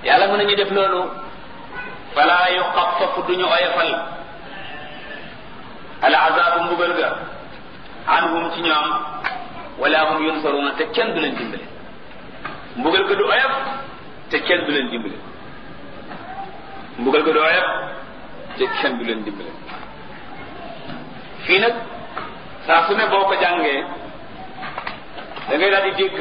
yàlla mën nañu def loolu fala yuxaffafu duñu oyofal al azabu mbugal ga anhum ci ñoom wala hum yunsaruna te kenn du leen dimbale mbugal ga du oyof te kenn du leen dimbale mbugal ga du oyof te kenn du leen dimbale fii nag saa su ne boo ko jàngee da ngay daal di dégg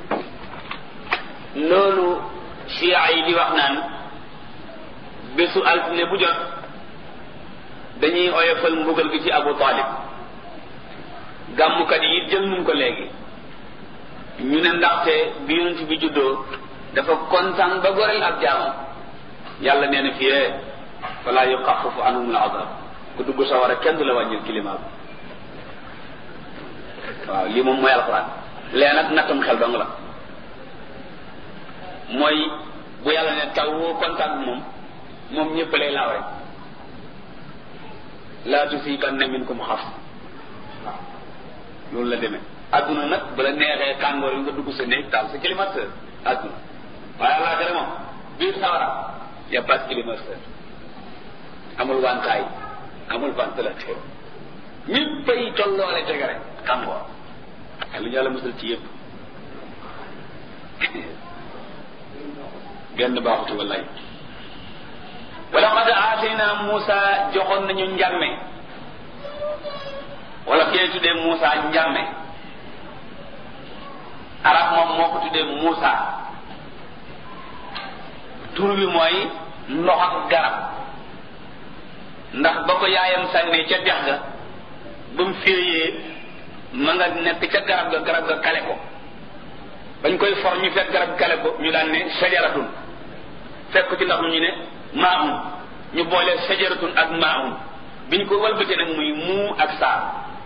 loolu chia yi di wax naan bésu altine bu jot dañuy oyofal mbugal gi ci Abu Talib gàmmukat yi jël nañ ko léegi ñu ne ndaxte bi yonent bi juddoo dafa kontaan ba goreel ak jaamam yàlla nee na fii fala yuxaffafu anhum al azab ku dugg sawara kenn du la wàññil climat bi waaw lii moom mooy alxuraan lee nag nattam xel dong la mooy bu yàlla ne taw woo kontaan bi moom ñëpp lay laaw rek laa tusiibanna minkum xaas waaw loolu la demee adduna nag bala neexee tàngoor yi nga dugg sa néeg taal sa climatiseur adduna waaye àllaaxira moom biir sawara y a pas de climatiseur amul wantaay amul ventilateur ñëppay tolloole tege rek tàngoor lu ñu yàlla musal ci yëpp genn baaxutu wallaay wala qad aatayna Muusa joxoon nañu njàmme wala ki tuddee Muusa njàmme arab moom moo ko tuddee Muusa tur bi mooy ndox ak garab ndax ba ko yaayam sànnee ca dex ga ba mu féeyee ma nga nekk ca garab ga kale ko bañ koy for ñu fekk garab kale ko ñu daan ne sajaratun fekk ci ndax ñu ne maa'un ñu boole sajaratun ak maa'un biñ ko walbatee nag muy muu ak saa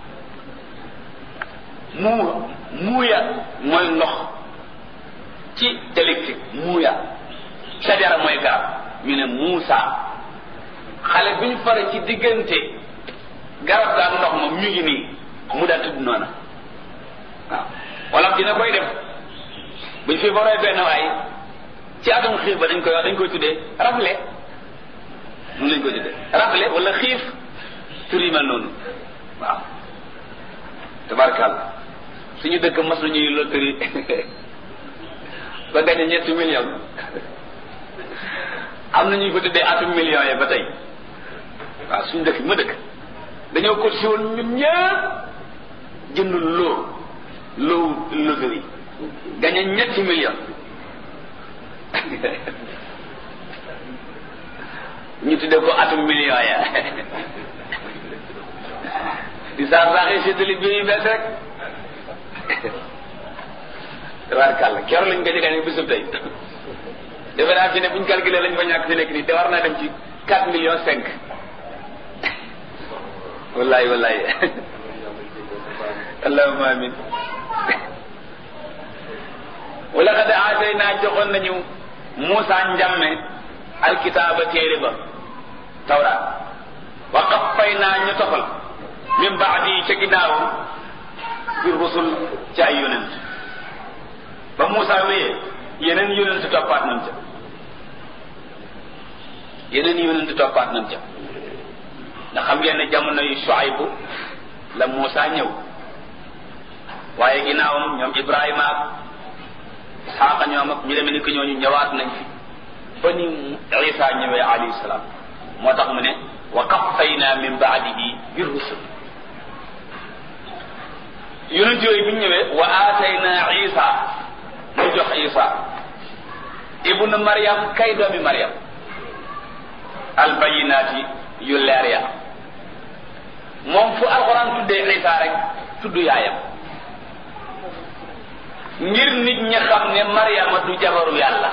muuya mooy ndox ci dialectique muuya sajara mooy garab ñu ne Muusa xale bi ñu fare ci diggante garab ga ak ndox moom ñu ngi nii mu daal tudd noona waaw wala dina koy def buñ fi foree benn waay ci atum xiif ba dañ koy tuddee rafle noonu lañ koy tuddee rafle wala xiif tur yi mel noonu waaw tabarkàlla suñu dëkk mas nañuy loterie ba gañe 7 millions am na ñuy fa tuddee atum millions yi ba tey waaw suñu dëkk ma dëkk dañoo cotisé woon ñun ñëpp jënd loo loterie gañe 7 millions ñu tuddee ko atum millions ya di saaxee séddale bi yu bees rek tabaarkàlla keroog lañ ko jëgee ne bisub tey defe naa fi ne buñ calculé lañ fa ñàkk fi nekk nii te war naa dem ci 4 millions 5 wallahi allahumma amin wala qad aataynaa joxoon nañu Muusa njàmme alkitaaba téere ba tawraat wa qaffayna ñu tofal min baadi ca ginnaaw bi rusul ci ay yonent ba Muusa wéyee yeneen yonent toppaat nañ ca ndax xam ngeen ne jamono yu Shuaybu la Muusa ñëw waaye ginnaawam ñoom Ibrahima ak Isxaaqa ñoom ak ñu demee ni ko ñooñu ñëwaat nañ fi ba ni Isa ñëwee alayhi salaam moo tax mu ne wa qaffayna min baadihi bi rusul yonent yooyu bi ñu ñëwee wa aatayna Isa mu jox Isa ibnu Maryam kay doomi Maryam albayinaati yu leer ya moom fu alxuraan tuddee Isa rek tudd yaayam ngir nit ñi xam ne Maryama du jabaru yàlla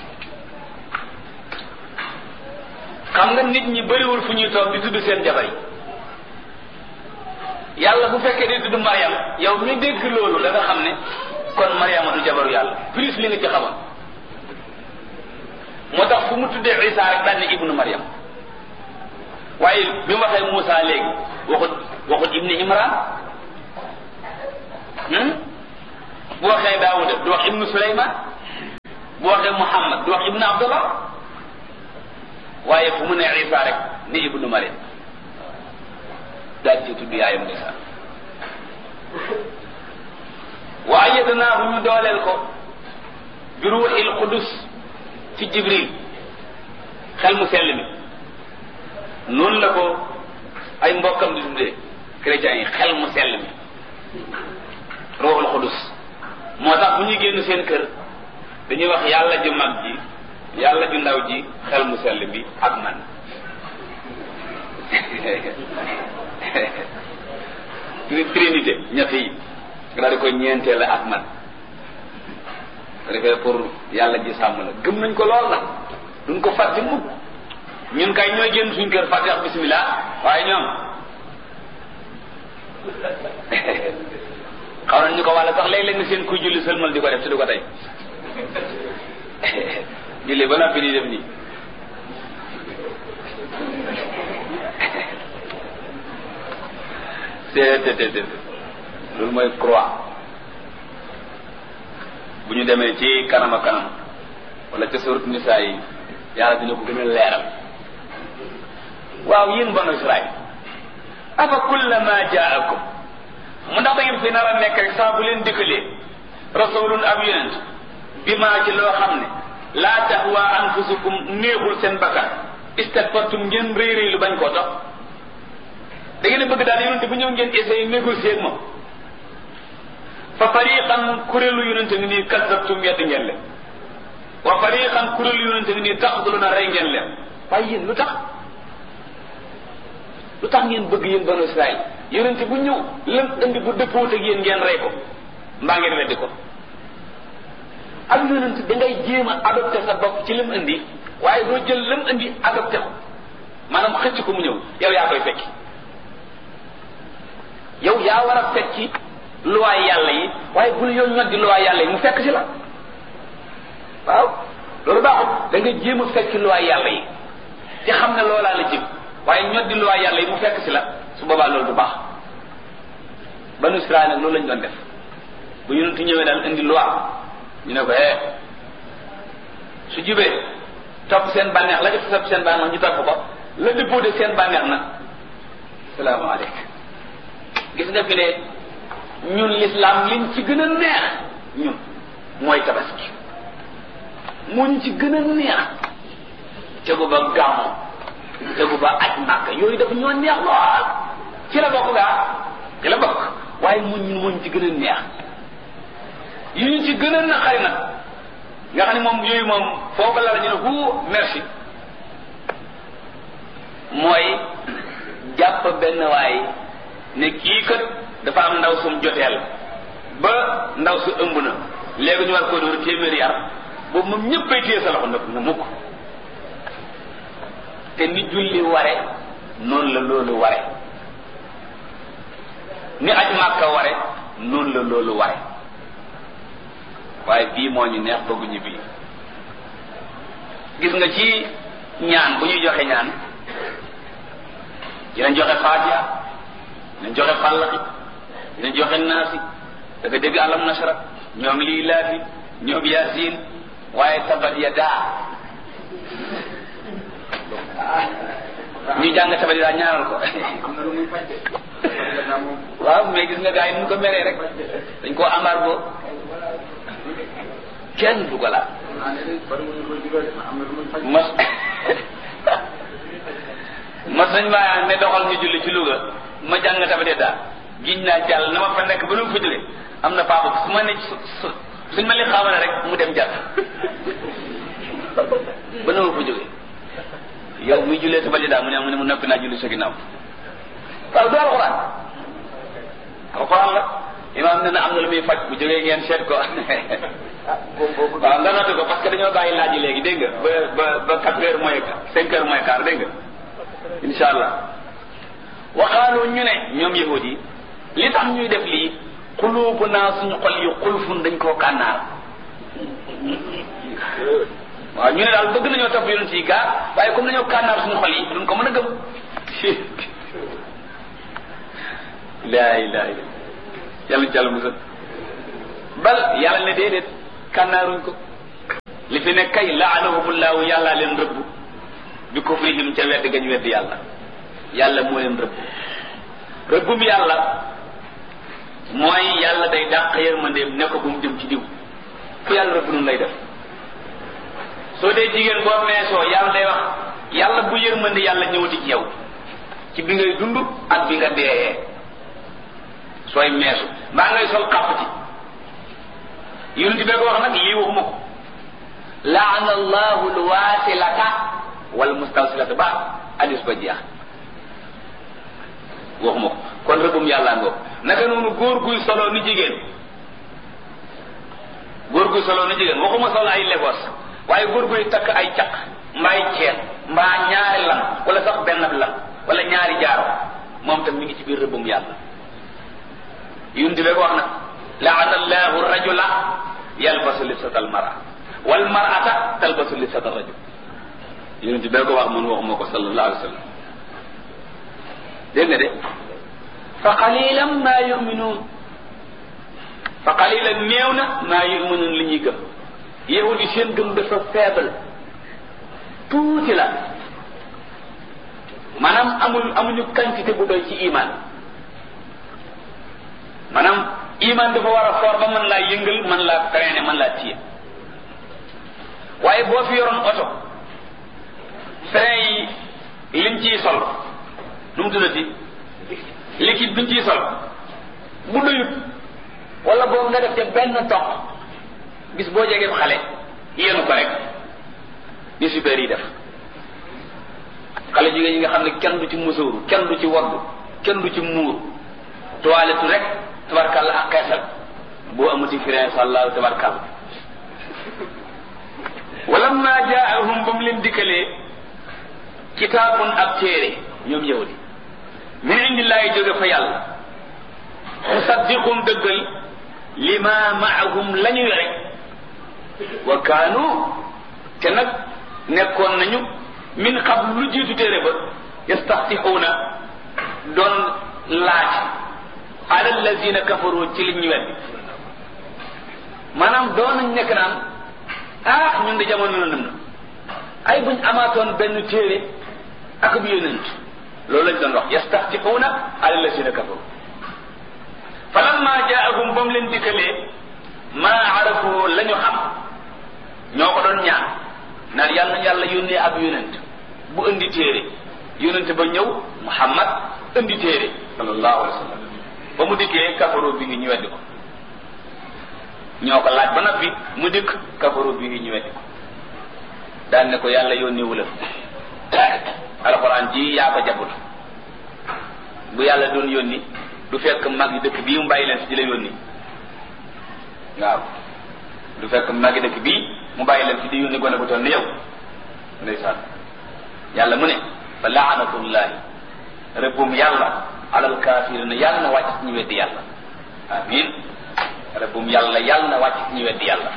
xam nga nit ñi bëriwul fu ñuy toog di tudd seen jabar yi yàlla bu fekkee di tudd Maryam yow mi dégg loolu da nga xam ne kon Maryama du jabaru yàlla plus li nga ci xamoon moo tax fu mu tuddee Isa rek daan ne ibnu Maryam waaye bi mu waxee Muusa léegi waxut ibnu Imran bu waxee Daawuda du wax ibnu Suleyman bu waxee Muhammad du wax ibnu Abdullah waaye fu mu ne Isa rek ni ibnu Maryam daal ci tudd yaayam ndeysaan wa ayyadnaahu ñu dooleel ko bi ruuhil qudus ci Jibril xel mu sell mi noonu la ko ay mbokkam di tuddee chrétiens yi xel mu sell mi ruuhul qudus moo tax bu ñuy génn seen kër dañuy wax yàlla ju mag ji yàlla ju ndaw ji xel mu sell bi ak man trinité ñett yi nga daal di koy ñeenteel ak man ko defee pour yàlla ji sàmm la gëm nañ ko lool la duñ ko fàtte mukk ñun kay ñooy génn suñ kër fàtte wax bismillah waaye ñoom xaw nañ ñu ko wàlla sax léeg-léeg nga seen kuy julli sëlmal di ko def te du ko tey julli ba noppi di def nii te loolu mooy croix bu ñu demee ci kanam a kanam wala ca surat Nisaa yi yàlla dina ko gën a leeral waaw yéen banu Israël afa kullama jaakum mu ndax da ngeen fi nar a nekk rek saa bu leen dikkalee rasulun ab yonent bi maa ci loo xam ne laa tahwa anfusukum néexul seen bakkan istakbartum ngeen réy réy lu bañ koo topp da ngeen a bëgg daal yonente bu ñëw ngeen essayer négocier ak moom fa fariqan kuréelu yonente ngi nii kazzabtum yedd ngeen leen wa fariqan kuréelu yonente ngi nii taqtuluna rey ngeen leen waaye yéen lu tax ngeen bëgg yéen banu Israël yonente bu ñëw lam indi bu dëppoot ak yéen ngeen rey ko mbaa ngeen weddi ko ak yonente da ngay jéem a adopté sa bopp ci lam indi waaye doo jël lam indi adopté ko maanaam xëcc ko mu ñëw yow yaa koy fekki yow yaa war a fekki luwaay yàlla yi waaye bul yow ñoddi luwaay yàlla yi mu fekk si la waaw loolu baaxul da nga jéem a fekki luwaay yàlla yi ci xam ne loolaa la jëm waaye ñoddi luwaay yàlla yi mu fekk si la su boobaa loolu du baax banu Israël nag loolu lañ doon def bu yonentu ñëwee daal indi loi ñu ne ko su jubee topp seen bànneex la def topp seen bànneex ñu topp ko la dëppoo de seen bànneex nag salaamaaleykum gis nga fi ne ñun l'islam liñ ci gën a neex ñun mooy tabaski muñ ci gën a neex tegu ba gàmmu tegu ba aj Màkka yooyu dafa ñoo neex lool ci la bokk gaa ci la bokk waaye muñ ci gën a neex yi ñu ci gën a naqari nag nga xam ne moom yooyu moom foofu la ñu ne hu merci mooy jàpp benn waay ne kii kat dafa am ndaw sum joteel ba ndaw su ëmb na léegi ñu war koo dóor téeméeri yar boobu moom ñëppay téye sa loxo nag na mukk te ni julli ware noonu la loolu ware ni aj Màkka ware noonu la loolu ware waaye bii moo ñu neex bëgguñu bii gis nga ci ñaan bu ñuy joxe ñaan dinañ joxe Faatiha dinañ joxe Fàllaxi dinañ joxe Naasi da nga dégg Alam Nasra ñoom lii laafi ñoom Yaasin waaye tabat yadaa ñu jàng tabat yadaa ñaanal ko waaw mais gis nga gars yi nu ko meree rek dañ koo embargo kenn du ko laal mas nañ maa ne doxal ñu julli ci Louga ma jàng tabat yadaa giñ naa jàll na ma fa nekk ba lu fa jóge am na paabu su ma ne suñ ma li xaamale rek mu dem jàll ba na ma fa jóge yow muy jullee tabat yadaa mu ne mu noppi naa julli sa ginnaaw waaw du alxuraan la imaam ne na am na lu muy faj bu jógee ngeen seet ko waaw nga noté ko parce que dañoo bàyyi laaj yi léegi dégg nga ba 4 heures moins 5 heures moins quart dégg nga insha allah waxaaloo ñu ne ñoom yahud yi li tax ñuy def lii xuluubu naa suñu xol yi xulfun dañ koo kànnaar waaw ñu ne daal bëgg nañoo topp yonent yi gaa waaye comme dañoo kànnaar suñu xol yi duñ ko mën a gëm laa ilaha illa yàlla jàll musal bal yàlla ne déedéet kànnaaruñ ko li fi ne kay laanahumullahu yàlla leen rëbb bi kufrihim ca wedd gañ wedd yàlla yàlla moo leen rëbb rëbbum yàlla mooy yàlla day dàq yërmandeem ne ko bu mu jëm ci diw fu yàlla rëbb nun lay def soo dee jigéen boo meesoo yàlla day wax yàlla bu yërmande yàlla ñëwati ci yow ci bi ngay dund ak bi nga deeyee sooy meesu mbaa ngay sol xàppati yonent bi ko wax nag lii waxuma ko laana allahu alwasilata wal mustawsilata ba hadis ba jeex waxuma ko kon rëbbum yàlla ngoog naka noonu góor guy solo ni jigéen waxuma solo ay legos waaye góor guy takk ay caq mbaay ceet mbaa ñaari lam wala sax benn lam wala ñaari jaaro moom tam mi ngi ci biir rëbbum yàlla yonent bi ko wax nag laana allahu rajula yalbasu libsata almara wal mar'ata talbasu libsata rajul yonent bi ko wax man waxuma ko sallallahu alayhi wa sallam dégg nga de fa qalilan ma yu'minun fa qalilan néew na ma yu'minun li ñuy gëm yahudi seen gëm dafa faible tuuti la maanaam amuñu quantité bu doy ci iman maanaam iman dafa war a foor ba mën laa yëngal mën laa freiner mën laa téye waaye boo fi yoroon oto frein yi liñ ciy sol nu mu tuddati liquide biñ ciy sol bu doyut wala boobu nga def ca benn toq bis boo jegee xale yéenu ko rek ni super yi def xale jigéen ñi nga xam ne kenn du ci musóoru kenn du ci wagg kenn du ci muur toilette rek tabarkalla ak xeesal boo amuti frein sallahu tabarkalla walamma jaahum ba mu leen dikkalee kitaabun ab téere ñoom yahudi min indillaahi jóge fa yàlla musaddiqum dëggal lima maahum la ñu yore wa kaanu te nag nekkoon nañu min qabl lu jiitu téere ba yastaftixuuna doon laaj ala allazina kafaru ci li ñu weddi maanaam doon nañ nekk naan ñun de jamono lëndëm na ay buñ amaatoon benn téere ak bu yonent loolu lañ doon wax yastaftixuuna ala allazina kafaru falamma jaahum ba mu leen dikkalee maa arafu la ñu xam ñoo ko doon ñaan naan yàlla na yàlla yónnee ab yonent bu indi téere yonent ba ñëw Muhammad indi téere sallallahu alayhi wa sallam ba mu dikkee kafaru bi ngi ñu weddi ko ñoo ko laaj ba noppi mu dikk kafaru bi ngi ñu weddi ko daan ne ko yàlla yónneewu la alxuraan ji yaa ko jabut bu yàlla doon yónni du fekk mag yi dëkk bii mu bàyyi leen fi di la yónni waaw du fekk mag yi dëkk bii mu bàyyi leen fi di yónni gone bu toll ni yow ndeysaan yàlla mu ne fa laanatullahi rëbbum yàlla alal kaafirina yàlla na wàcc ci ñu weddi yàlla amin rëbbum yàlla yàlla na wàcc ci ñu weddi yàlla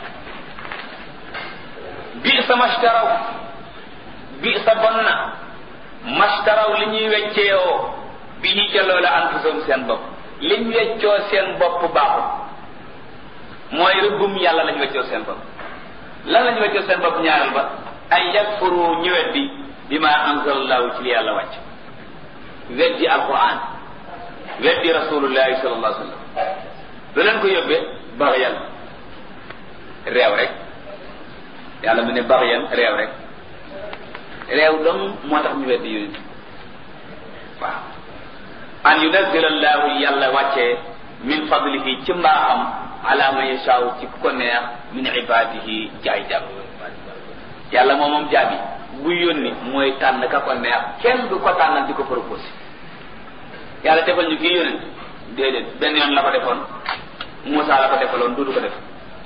bi sa mashtaraw bi sa bon na mashtaraw li ñuy wecceewoo bi ñu ca loola anfusum seen bopp liñ weccoo seen bopp baaxul mooy rëbbum yàlla lañ weccoo seen bopp lan lañ weccoo seen bopp ñaareel ba ay yakfuru ñu weddi bima anzalallahu ci li yàlla wàcc weddi alquran weddi rasulullahi sallallahu alayhi wa sallam lu leen ko yóbbee baxyan réew rek yàlla mu ne baxyan réew rek réew dong moo tax ñu weddi yonent waaw an yunazzila allahu yàlla wàccee min fadlihi ci mbaaxam ala man yashaaw ci ku ko neex min ibadihi ci ay jàmm yàlla moom jaabi bu yónni mooy tànn ka ko neex kenn du ko tànnal di ko proposé yàlla defal ñu kii yónent déedéet benn yoon la ko defoon Muusaa la ko defaloon du ko def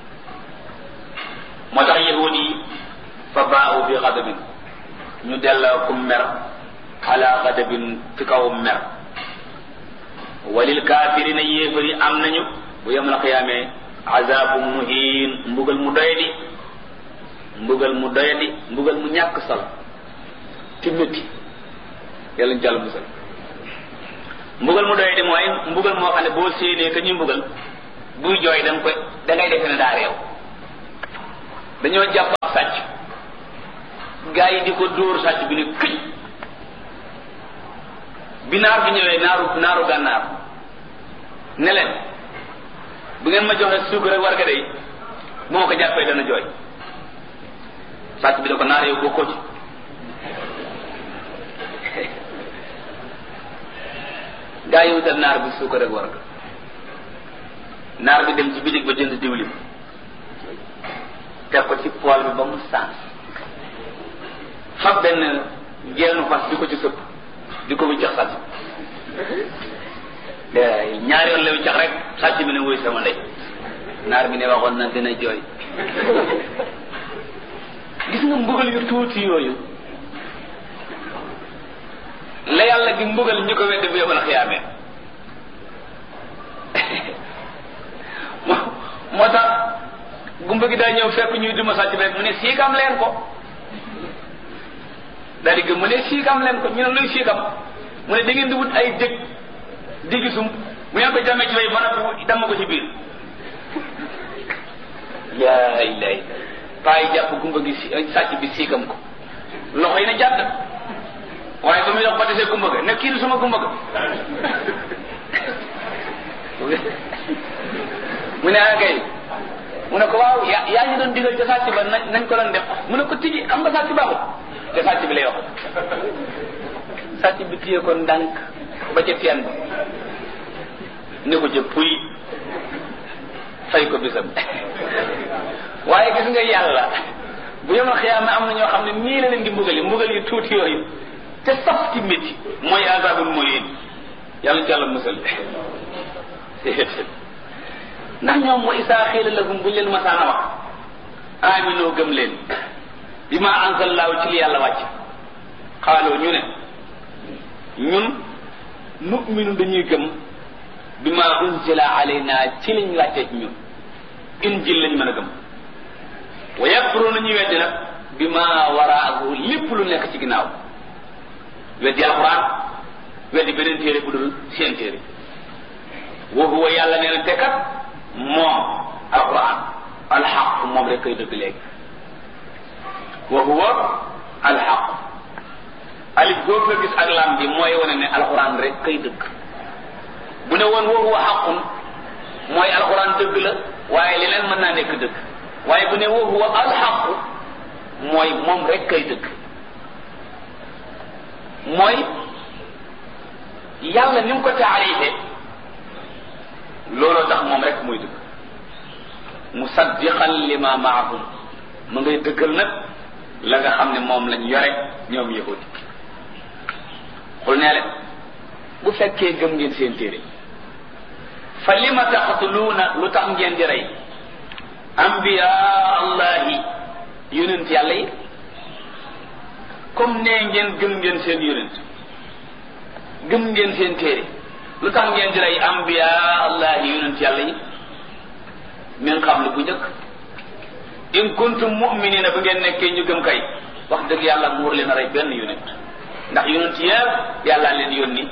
moo tax yahud yi fa baa'u bi ghadabin ñu delloo ku mer ala ghadabin ci kaw mer walil kaafirina yéefari am nañu bu yawmal qiyaamee azaabu muhiin mbugal mu doyadi mbugal mu ñàkk sal ci métti yàlla ñu jàll musal mbugal mu doyadi mooy mbugal moo xam ne boo séenee ka ñuy mbugal buy jooy da ngay defe ne daa réew dañoo jàpp ab sàcc sàcc gaa yi di ko dóor sàcc bi ne këj bi naar bi ñëwee naaru gànnaar ne leen bu ngeen ma joxe suukar rek warga day bu ma ko jàppee dana jooy sàcc bi da ko naar yow bokkoo ci gaa yi wutal naar bi suukar rek warga naar bi dem ci bitig ba jënd diwlin teg ko ci pool bi ba mu sànq fab benn geenu fas di ko ci sëpp di ko wiccax sàcc ñaari yoon la wiccax rek sàcc bi ne wuy sama ndey naar bi ne waxoon na dina jooy gis nga mbugal yu tuuti yooyu la yàlla di mbugal ñu ko wedde bu yomal xiyaamee moo tax gumba gi daa ñëw fekk ñuy duma sàcc bi rek mu ne siikam leen ko daal di gëm mu ne siikam leen ko ñu ne luy siikam mu ne da ngeen di wut ay dëkk di gisum bu ngeen ko jàmmee ci way ba noppi dama ko ci biir yaa ilay paa yi jàpp gumba gi sàcc bi siikam ko loxo yi ne jàdd waaye ba muy dox ba desee gumba ga ne kii du sama gumba ga mu ne kay mu ne ko waaw yaa ñu doon digal ca sàcc ba nañ ko doon def mu ne ko tigi am nga sàcc baaxul te sàcc bi lay wax sàcc bi téye ko ndànk ba ca teen ba ne ko ca puy fay ko bisam waaye gis nga yàlla bu yemal xiyaama am na ñoo xam ne nii la leen di mbugal yi tuuti yooyu te saf ci métti mooy azabul muhin yàlla ci yàlla musal ndax ñoom wa isaa xiila lahum buñ leen masaana wax aminoo gëm leen bi ma anzallaahu ci li yàlla wàcc xaaloo ñu ne ñun nu'minu dañuy gëm bi ma unzila alayna ci liñ wàccee ci ñun injil lañ mën a gëm wa yakfuruna ñuy weddi nag bi ma waraahu lépp lu nekk ci ginnaaw weddi alquran weddi beneen téere bu dul seen téere wa huwa yàlla nee na tekkat moom alquran alxaq moom rek kay dëgg léegi wa huwa alxaq alif boobu nga gis ak lam bi mooy wane ne alquran rek kay dëgg bu ne woon wa huwa xaqun mooy alquran dëgg la waaye leneen mën naa nekk dëgg waaye bu ne wa huwa alxaq mooy moom rek kay dëgg mooy yàlla ni mu ko taarife looloo tax moom rek muy dëgg musaddiqan lima maahum mu ngay dëggal nag la nga xam ne moom lañ yore ñoom yahudi xul nee leen bu fekkee gëm ngeen seen téere fa lima taqtuluuna lu tax ngeen di rey ambiya allahi yonent yàlla yi comme nee ngeen gëm ngeen seen yonent gëm ngeen seen téere lu tax ngeen di rey ambiya allahi yonent yàlla yi min qablu bu njëkk in kuntum mu'minina ba ngeen nekkee ñu gëm kay wax dëgg yàlla muur leen a rey benn yonent ndax yonent yëpp yàlla leen yónni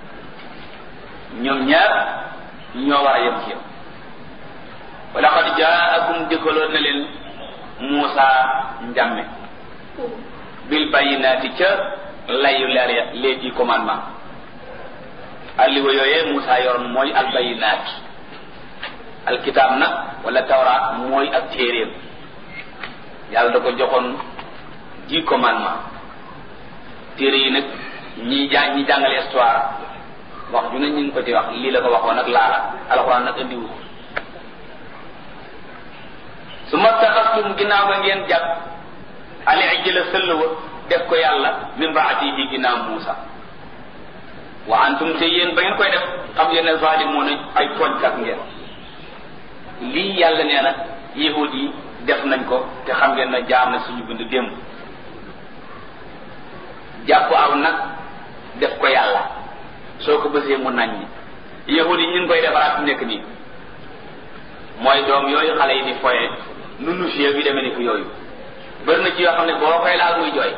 ñoom ñaar ñoo war a yem ci yow wa laqad jaakum dikkaloon na leen Muusa njàmme bil bayyinaati ca layu leer ya les 10 commandements alliwa yooyee Muusa yoroon mooy al bayyinaat alkitaab nag wala tawraat mooy ak téeréem yàlla da ko joxoon 10 commandements téere yi nag ñi jàngale histoire wax ju ne ñu ngi ko ci wax lii la ko waxoon ak laala alxuraan nag andiwu su ma taxastum ginnaaw nga ngeen jàpp ali ajjala sëllwa def ko yàlla min baatihi ginnaaw Muusa wa antum te yéen ba ngeen koy def xam ngeen ne zalimuuna ay tooñkat ngeen lii yàlla nee na yahud yi def nañ ko te xam ngeen na jaar na suñu bind démb jàpp aw nag def ko yàlla soo ko bësee mu nañ ñi yahud yi ñu ngi koy defaraat fi nekk nii mooy doom yooyu xale yi di foye nunu fie bi demee ni ko yooyu bëri na ci yoo xam ne boo koy laal muy jooy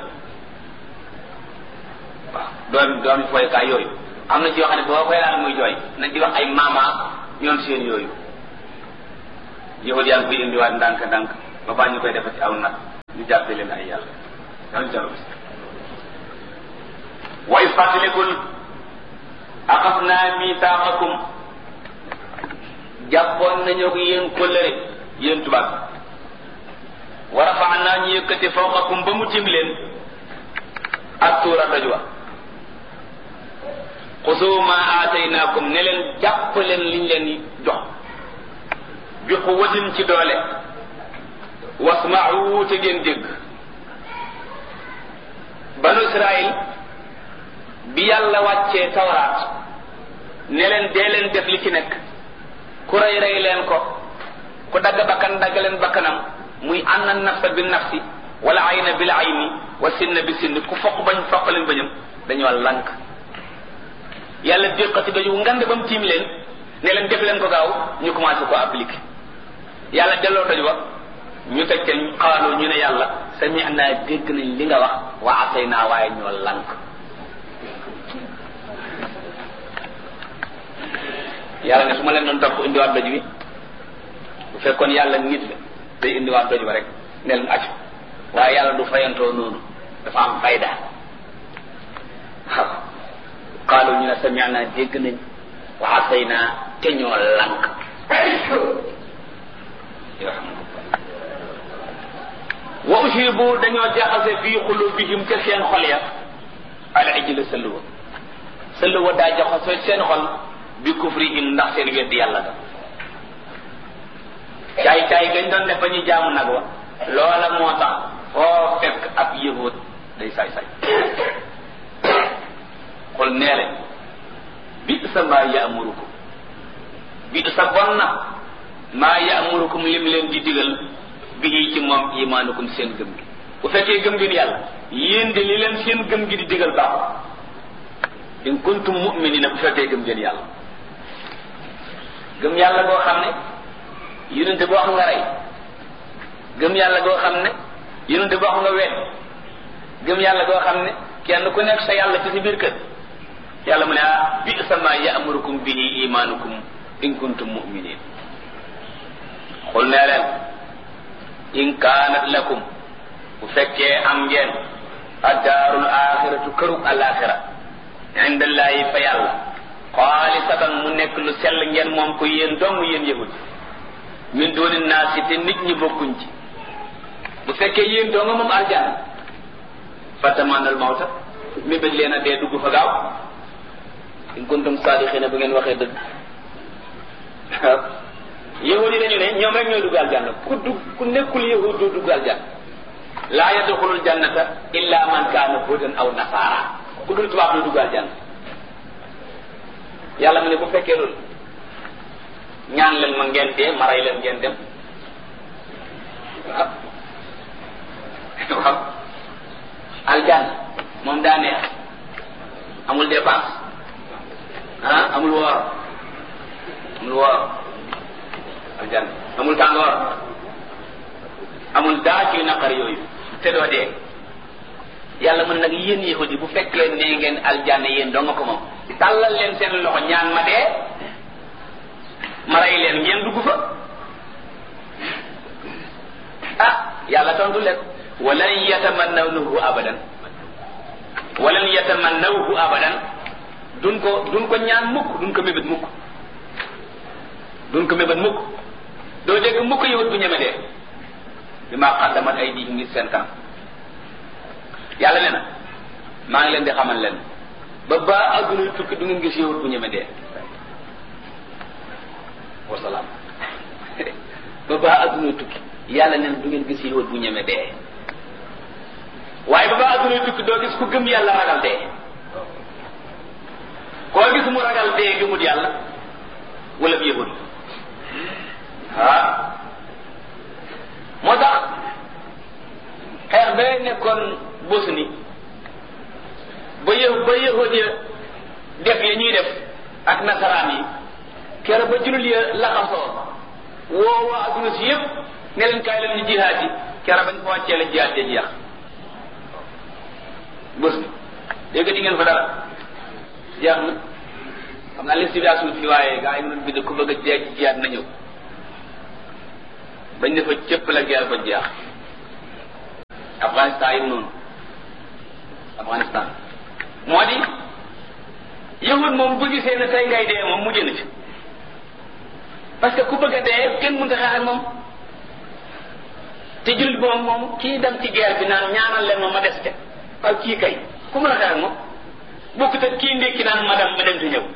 waaw doomi foyekaay yooyu am na ci yoo xam ne boo koy laal muy jooy nañ di wax ay mama ñoom seen yooyu yahud yaa ngi koy indiwaat ndànk ndànk ba baa ñu koy defati aw nag ñu jàppe leen ay yàlla yàlla jàll bis wa is fàttalikul axasnaa misaaqakum jàppoon nañu ko yéen kóllëre yéen tubaab wa rafa'naa ñu yëkkati fawqakum ba mu tim leen ak tuura doj wa xusuu maa aataynaakum ne leen jàpp leen liñ leen jox bi quwwatin ci doole wasma'u te ngeen dégg banu Israël bi yàlla wàccee tawraat ne leen dee leen def li ci nekk ku rey rey leen ko ku dagg bakkan dagg leen bakkanam muy anna nafsa bi nafsi wala ayna bil ayni wa sinna bi sinni ku foq bañ foq leen bañam dañoo lank yàlla déqati dañu ngand ba mu tiim leen ne leen def leen ko gaaw ñu commencé ko appliquer yàlla delloo doj wa ñu teg ca xaaloo ñu ne yàlla sami'na dégg nañ li nga wax wa asayna waaye ñoo lank yàlla ne su ma leen doon topp indiwaat doj wi bu fekkoon yàlla nit la day indiwaat doj wa rek ne leen acc waaye yàlla du fayantoo noonu dafa am fayda waaw xaalu ñu ne sami'na dégg nañ wa asayna te ñoo lank wa ushibu dañoo jaxase fii xulubihim ca seen xol ya al ijla sëll wa daa jaxase seen xol bi kufrihim ndax seen weddi yàlla da caay gañ doon def ba ñu jaamu nag wa loola moo tax foo fekk ab yahud day saay xol nee leen bi sa maa ya'murukum bi sa bon na maa ya'murukum lim leen di digal bi ci moom imaanukum seen gëm gi bu fekkee gëm ngeen yàlla yéen de li leen seen gëm gi di digal baaxul in kuntum mu'minina bu fekkee gëm ngeen yàlla gëm yàlla goo xam ne yonente boo xam nga rey gëm yàlla goo xam ne yonente boo xam nga wet gëm yàlla goo xam ne kenn ku nekk sa yàlla ci si biir kër yàlla mu ne bi sama ya'murukum bihi imaanukum in kuntum mu'minin xul nee leen in kaanat lakum bu fekkee am ngeen addaarul axiratu kërug alaxira indallahi fa yàlla xaalisatan mu nekk lu sell ngeen moom ko yéen dong yéen yahud min dooni naasi te nit ñi bokkuñ ci bu fekkee yéen dong moom arjana fatamanal mawta mi bëgg leen a dee dugg fa gaaw in kuntum saadiqina bu ngeen waxee dëgg yahud yi dañu ne ñoom rek ñooy dugg aljanna ku nekkul yahud doo dugg aljanna laa yadxulul jannata illa man kaana hudan aw nasaara ku dul tubaab doo dugg aljanna yàlla mu ne bu fekkee loolu ñaan leen ma ngeen dee ma rey leen ngeen dem waaw aljanna moom daa neex amul dépense amul woor aljanna amul tàngoor amul daa ci naqar yooyu te doo dee yàlla mën nag yéen yahudi bu fekk leen nee ngeen aljanna yéen doo nga ko moom tàllal leen seen loxo ñaan ma dee ma rey leen ngeen dugg fa yàlla tontu leen walan yatamannawhu abadan duñ ko ñaan mukk duñ ko mébét mukk doo dégg mukk yahud bu ñeme dee bi maa qaddamat aydihim ngir seen kanam yàlla nee na maa ngi leen di xamal leen ba adduna tukki du ngeen gis yahud bu ñeme dee wasalaam ba adduna tukki yàlla nee na du ngeen gis yahud bu ñeme dee waaye ba adduna tukki doo gis ku gëm yàlla ragal dee koo gis mu ragal dee gëmut yàlla wala bi yahud moo tax xeex ba nekkoon Bosnie ba yahud ya def ya ñuy def ak nasaraan yi keroog ba jullit ya laxasoo woo waa adduna si yëpp ne leen kaay leen ñu jihaad yi keroog bañ ko wàccee la jihaad ja jeex Bosnie léegi di ngeen fa dara jeex na xam naa l'incivilisation fi waaye gaa yi mënoon bind ku bëgg a jeex ci jihaad na ñëw bañ ne fa cëpp la guerre ba jeex Afghanistan yi noonu Afghanistan moo di yahud moom bu gisee ne tey ngay dee moom mu génn ci parce que ku bëgg a dee kenn mënta xeex ak moom te jullit boobu moom kii dem ci guerre bi naan ñaanal leen ma des ca waaw kii kay ku mën a xeex ak moom bokkut ak kii ndékki naan ma dem te ñëw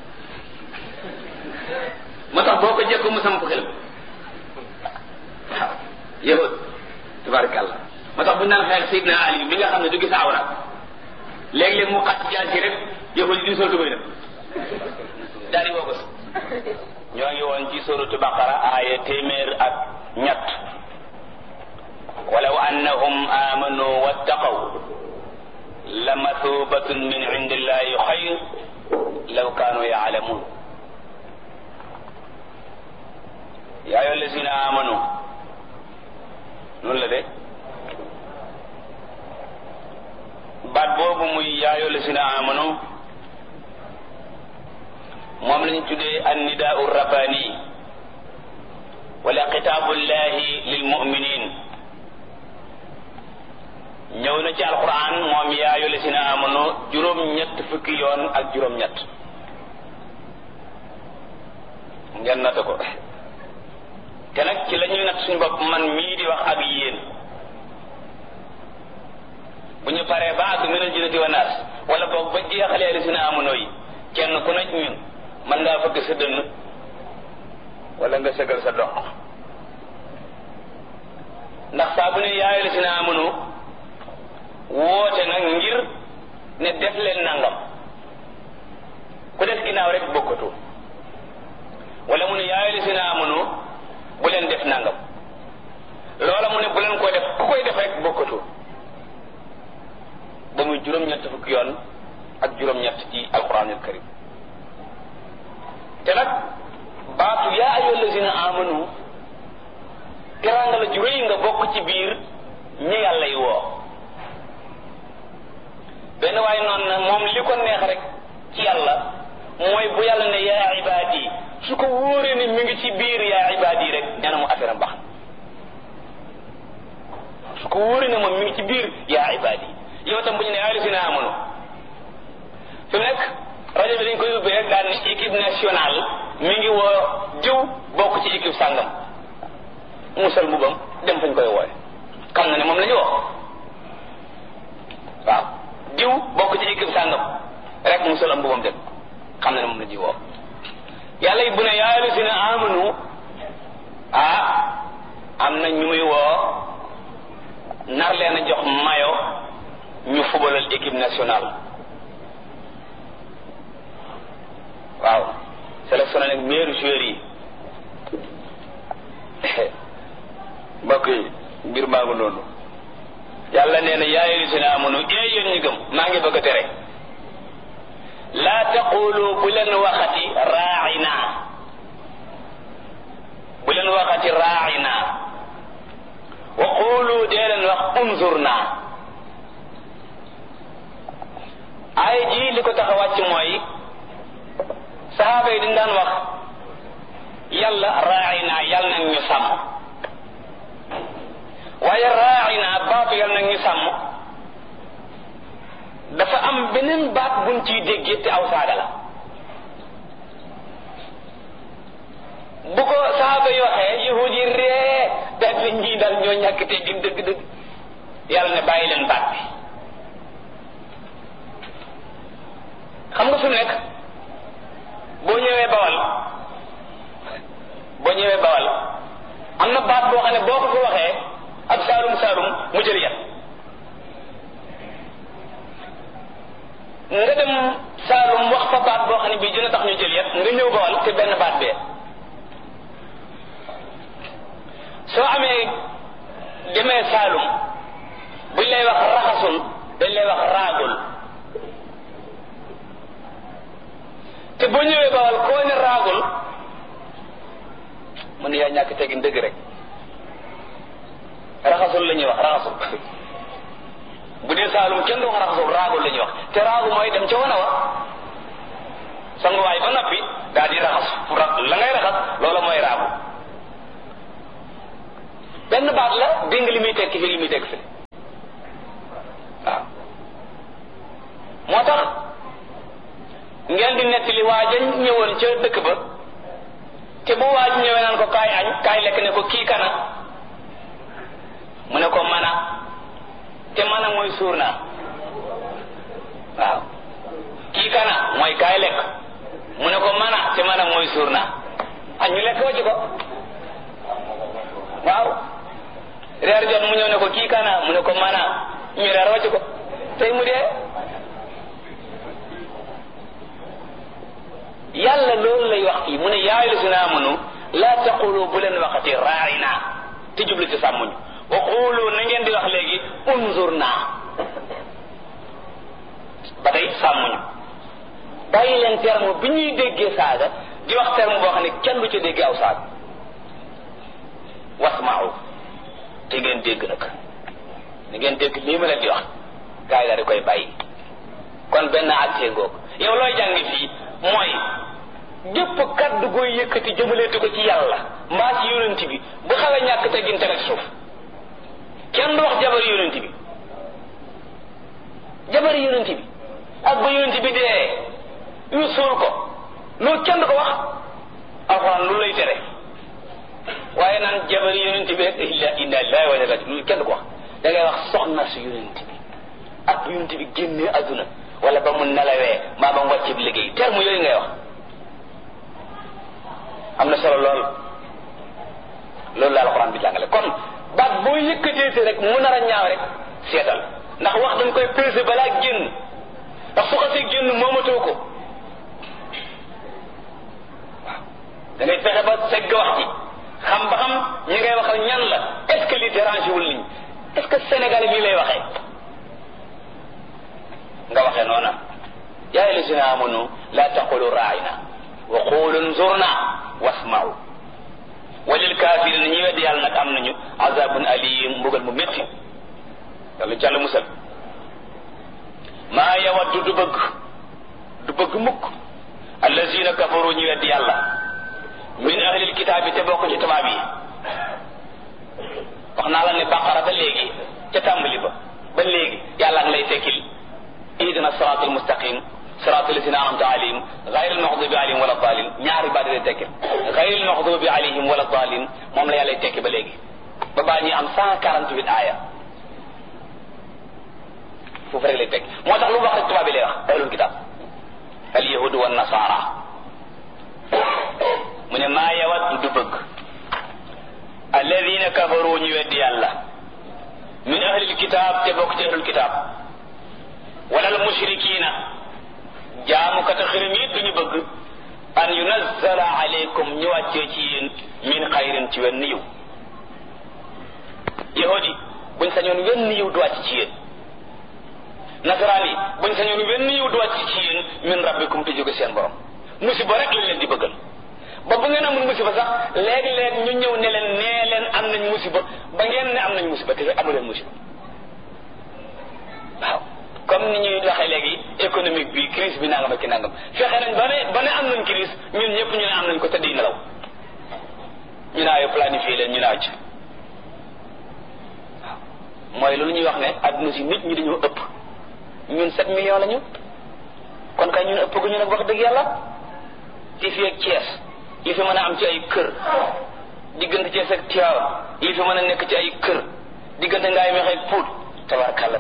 moo tax boo ko jekko mu samp xel waaw yahud tabarakallah moo tax bu ñu naan xeex Seydina Ali bi nga xam ne du gis awra léeg-léeg mu xat jaan ci rek yahud yi di sol tubay def daal di woo ko ñoo ngi woon ci suratu baqara aaya téeméer ak ñett walaw annahum amanu wattaqaw la mathubatun min indillahi xayr law kaanu yaalamun yaa ayyuha allazina amanu noonu la de baat boobu muy yaa ayyuha allazina amanu moom lañu tuddee annidaau rabbani wala xitaabullahi lil muminin ñëw na ci alquran moom yaa ayyuha llazina amanu juróom-ñett fukki yoon ak juróom-ñett ngeen natt ko te nag ci la ñuy natt suñu bopp man mii di wax ak yéen bu ñu paree ba àgg minal jinnati wa naas wala boog ba jeexalee llazina amanu yi kenn ku nekk ñun man ngaa fëgg sa dënn wala nga sëgal sa dox ndax saa bu ne yaa ayyuha llazina amanu woote nag ngir ne def leen nangam ku def ginnaaw rek bokkatu wala mu ne yaa ayyuha llazina amanu bu leen def nangam loola mu ne bu leen ko def ku koy def rek bokkatu ba muy juróom-ñett fukki yoon ak juróom-ñett ci alquranul karim te nag baatu yaa ayyuha llazina amanu teraanga la ju rëy nga bokk ci biir ñi yàlla yi woo benn waaye noonu na moom li ko neex rek ci yàlla mooy bu yàlla ne yaa ibaadi su ko wóoree ne mi ngi ci biir yaa ibaadi rek nee na mu affaire am baax su ko wóoree ne moom mi ngi ci biir yaa ibaadi yow tam bu ñu ne yaa llazina amanu fi mu nekk rajo bi dañ koy ubbi rek daal ne équipe nationale mi ngi woo diw bokk ci équipe sàngam musal mbubam dem fañ koy wooye xam na ne moom la ñu woo waaw diw bokk ci équipe sàngam rek musal am mbubam dem xam na ne moom la ñuy woo yàlla it bu ne yaa llazina amanu am na ñu muy woo nar leen a jox mayo ñu fubalal équipe nationale waaw sélectionné nag meilleur joueur yi mbokk yi mbir maa ngi noonu yàlla nee na yaa ayyuha llazina amanu yéen ñi gëm maa ngi bëgg a tere laa taqulu bu leen waxati raa'ina bu leen waxati raa'ina wa qulu dee leen wax unzurna ay ji li ko tax a wàcc mooy sahaaba yi dañ daan wax yàlla raa'ina yàlla nag ñu sàmm waaye raa'ina baatu yàlla nag ñu sàmm dafa am beneen baat buñ ciy déggee te aw saaga la bu ko sahaaba yi waxee yahud yi ree daal di ñii daal ñoo ñàkk te gin dëgg-dëgg yàlla ne bàyyi leen baat bi xam nga fi mu nekk boo ñëwee bawal am na baat boo xam ne boo ko fi waxee ab saalum mu jël yat nga dem saalum wax fa baat boo xam ne bii dina tax ñu jël yat nga ñëw bawal te benn baat bee soo amee demee saalum buñ lay wax raxasul dañ lay wax raagul te boo ñëwee bawal koo ne raagul mu ne yaa ñàkk teggin dëgg rek raxasul la ñuy wax raxasul bu dee saalum kenn du wax raxasul raagul la ñuy wax te raagu mooy dem ca wana wa sanguwaay ba noppi daal di raxas la ngay raxas loola mooy raagu benn baat la dégg li muy tekki fi li muy tekki fi waaja ñëwoon ca dëkk ba te bu waaj ñëwee naan ko kaay añ kaay lekk ne ko kii kana mu ne ko mana te mana mooy suur naa waaw kii kana mooy kaay lekk mu ne ko mana te mana mooy suur naa añ ñu lekk wacc ko waaw reer jot mu ñëw ne ko kii kana mu ne ko mana ñu reer wacc ko tey mu dee yàlla loolu lay wax fii mu ne yaa ayyuhallazina amanu laa taqulu bu leen waxati raa'ina te jublu ci sàmmuñu wa qulu na ngeen di wax léegi unzurna ba tey sàmmuñu bàyyi leen terme bi ñuy déggee saaga di wax terme boo xam ne kenn du ca déggee aw saaga wasma'u te ngeen dégg nag na ngeen dégg lii ma leen di wax gaa yi daal di koy bàyyi kon benn accès ngoog yow looy jàngi fii mooy gépp kaddu gooy yëkkati jëmaleetu ko ci yàlla mbaa ci yonent bi bu xawee ñàkk teggin teg suuf kenn du wax jabari yonent bi jabari yonent bi ak ba yonent bi dee ñu suul ko loolu kenn du ko wax alxuraan lu lay tere waaye naan jabari yonent bi rek inna lillahi wa inna ilayhi raji'un loolu kenn du ko wax da ngay wax soxna si yonent bi ak bu yonent bi génnee adduna wala ba mu nelawee mbaa ba mu wàcc bi liggéey terme yooyu ngay wax am na solo lool loolu la alxuraan bi jàngale kon baat boo yëkkateete rek mu nar a ñaaw rek seetal ndax wax dañ koy peser balaa génn ndax su xasee génn moomatoo ko waaw da ngay fexe ba segg wax ji xam ba xam ñi ngay waxal ñan la est-ce que li dérange wul nit ñi est-ce que Sénégal lii lay waxee nga waxee noona yaa ayyuhallazina amanu la taqulu ra'ina wa qulu unzurna wasma'u walil kaafiriin ñi weddi yàlla nag am nañu azabun alim mbugal mu métti yàlla jàll musal maa yawaddu du bëgg mukk allazina kafaru ñi weddi yàlla min ahlil kitaabi te bokk ci tubaab yi wax naa la ne baqara ba léegi ca tàmbali ba léegi yàlla ngi lay tekkil ihdina siraatal mustaqim siraatal lazina an'amta alayhim ghayril maghdubi alayhim wala daalin ñaari baat lay tekkil ghayril maghdubi alayhim wala daalin moom la yàlla lay tekki ba léegi ba baa ñuy am 148 aaya foofu rek lay tekki moo tax lu wax rek tubaab bi lay wax ahlul kitaab al yahudu wan nasaara mu ne maa yawaddu du bëgg alladina kafaru ñu weddi yàlla min ahlil kitaab te bokk ci ahlul kitaab wala al mushrikiina jaamukata xirim yi duñu bëgg an yunazzala alaykum ñu wàccee ci yéen min xayrin ci wenn yiw yahudi buñ sañoon wenn yiw du wàcc ci yéen nasaraan yi buñ sañoon wenn yiw du wàcc ci yéen min rabbikum te jóge seen borom musiba rek lañ leen di bëggal ba bu ngeen amul musiba sax léeg-léeg ñu ñëw ne leen nee leen am nañ musiba ba ngeen ne am nañ musiba te amu leen musiba waaw comme ni ñuy waxee léegi économique bi crise bi nangam ak ki nangam fexe nañ ba ne am nañ crise ñun ñëpp ñu ne am nañ ko te di nelaw ñu naayo planifié leen ñu naaw ci waaw mooy loolu ñuy wax ne adduna si nit ñi dañoo ëpp ñun 7 millions lañu kon kay ñun ëpp gu ñu nag wax dëgg yàlla ci fii ak Thiès li fi mën a am ci ay kër diggante Thiès ak Tivaouane li fi mën a nekk ci ay kër diggante Ngaye Mekhe ak Pout tabarakalla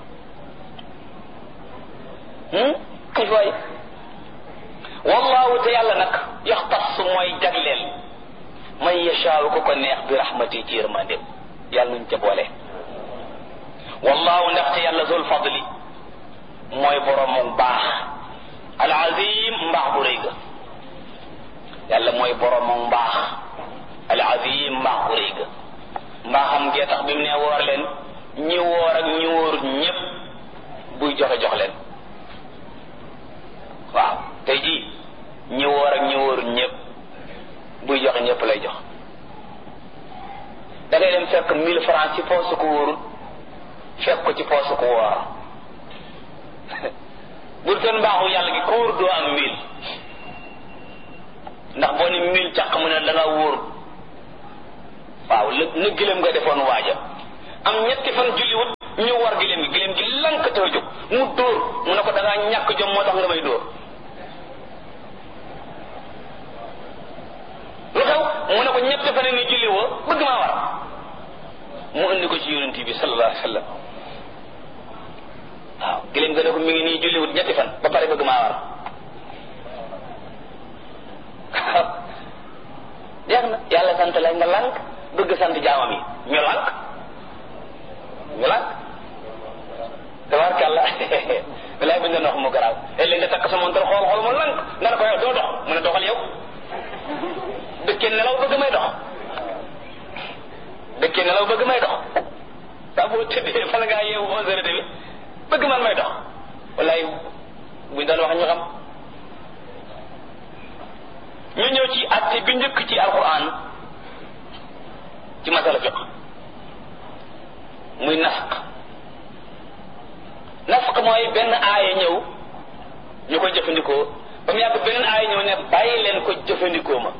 kay waay wallahu te yàlla nag yaxtas mooy jagleel man yashaaw ko neex bi rahmati ci yërmandeem yàlla nuñ ca boole wallahu ndaxte yàlla zul fadli mooy boroomu baax al azim mbaax bu rëy ga yàlla mooy boroomu mbaax al azim mbaax bu rëy ga mbaaxam gee tax bi mu ne woor leen ñi woor ak ñi wóorut ñëpp buy joxe jox leen waaw tey jii ñi woor ak ñi wóorut ñëpp buy joxe ñëpp lay jox da ngay dem fekk 1000 francs ci poosu ko wóorut fekk ko ci poosu ko woor bul doon mbaaxu yàlla gi ko wóor doo am 1000 ndax boo ne 1000 càq mu ne da nga wóor waaw na gëlëm nga defoon waaja am ñetti fan julliwut ñu war gëlëm gi lank te jóg mu dóor mu ne ko da ngaa ñàkk jom moo tax nga may dóor wa sallam. waaw gileem ga ne ko mi ngi nii julliwut ñetti fan ba pare bëgg maa war jeex na yàlla sant la nga lànk bëgg sant jaamam yi ñu lànk tabarkàlla bilaay bi nga wax mu garaaw léegi nga takk sa montar xool mu lànk nga ne ko yow doo dox mu ne doxal yow dëkkee nelaw bëgg may dox saa boo tëddee fa la ngaa yeewu 11h30 bëgg man may dox wallaay buñ doon wax ñu xam. ñu ñëw ci àtte bi njëkk ci alquran ci masala fiq muy nasq mooy benn aaya ñëw ñu ko jëfandikoo ba mu yàgg beneen aaya ñëw ne bàyyi leen ko jëfandikoo ma.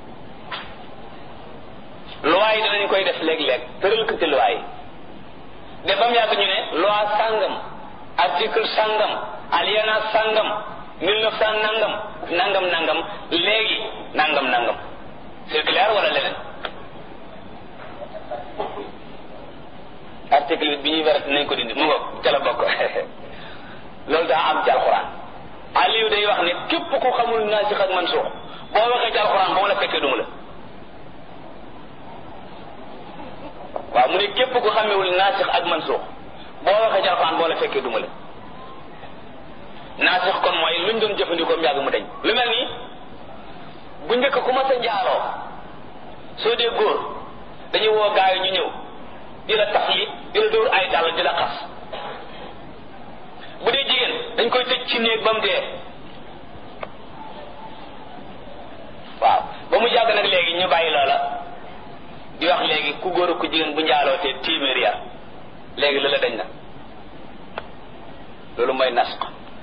loi yi danañ koy def léeg-léeg tëral ko ci loi yi de ba mu yàgg ñu ne loi sàngam article sàngam alinéa sàngam 1900 nangam léegi nangam c'est clair wala leneen. article bi ñuy wérat nañ ko dindi mu ngo ca la bokk loolu daa am ci alxuraan. Aliou day wax ne képp ku xamul naasix ak mansuux boo waxee ci alxuraan ba mu la fekkee duma la. waaw mu ne képp ku xamewul naasix ak mansuux boo waxee ci alxuraan boo la fekkee duma la. naasix kon mooy luñ doon jëfandikoo yàgg mu dañ lu mel nii bu njëkk ku ma sa njaaloo soo dee góor dañuy woo gaa yi ñu ñëw di la tax yi di la dóor ay dàll di la xas. bu dee jigéen dañ koy tëj ci néeg ba mu dee. waaw ba mu jàgg nag léegi ñu bàyyi loola di wax léegi ku góor ak ku jigéen bu njaaloo te téeméer yar léegi loola dañ na loolu mooy nasq.